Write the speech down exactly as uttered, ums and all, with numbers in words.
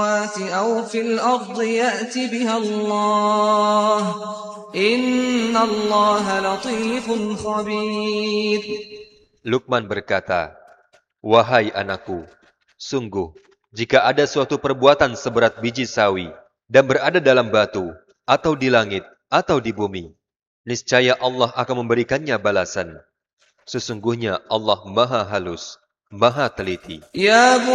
أو في الأرض يأت بها الله إن الله لطيف خبير. Luqman berkata, "Wahai anakku, sungguh, jika ada suatu perbuatan seberat biji sawi dan berada dalam batu, atau di langit, atau di bumi, niscaya Allah akan memberikannya balasan. Sesungguhnya Allah Maha Halus, Maha Teliti." Ya